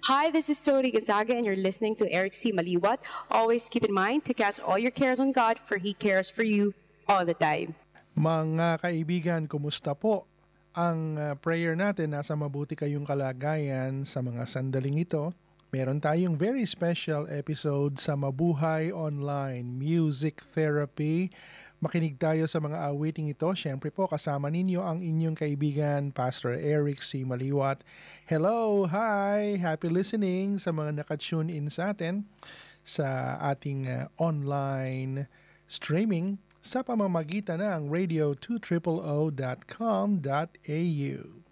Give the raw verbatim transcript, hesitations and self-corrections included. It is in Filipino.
Hi, this is Tori Gonzaga, and you're listening to Eric C. Maliwat. Always keep in mind to cast all your cares on God, for He cares for you all the time. Mga kaibigan, kumusta po? Ang uh, prayer natin, nasa mabuti kayong kalagayan sa mga sandaling ito. Meron tayong very special episode sa Mabuhay Online Music Therapy. Makinig tayo sa mga awiting ito. Siyempre po, kasama ninyo ang inyong kaibigan, Pastor Eric C. Maliwat. Hello, hi, happy listening sa mga nakatune in sa atin sa ating uh, online streaming sa pamamagitan ng radio two thousand dot com dot a u.